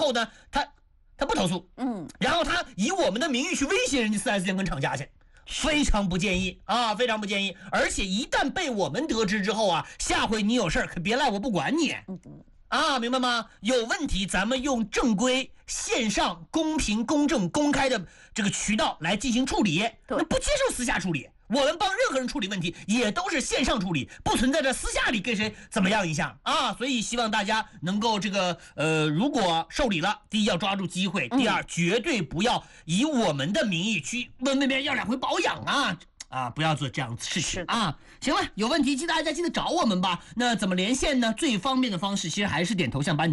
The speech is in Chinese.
后呢，他不投诉，然后他以我们的名义去威胁人家 4S 店跟厂家去。非常不建议啊，非常不建议！而且一旦被我们得知之后啊，下回你有事可别赖我不管你啊，明白吗？有问题咱们用正规、线上、公平、公正、公开的这个渠道来进行处理，那不接受私下处理。我们帮任何人处理问题也都是线上处理，不存在着私下里跟谁怎么样一下啊！所以希望大家能够这个如果受理了，第一要抓住机会，第二绝对不要以我们的名义去问那边要2回保养啊，不要做这样的事情啊！行了，有问题大家记得找我们吧。那怎么连线呢？最方便的方式其实还是点头像把你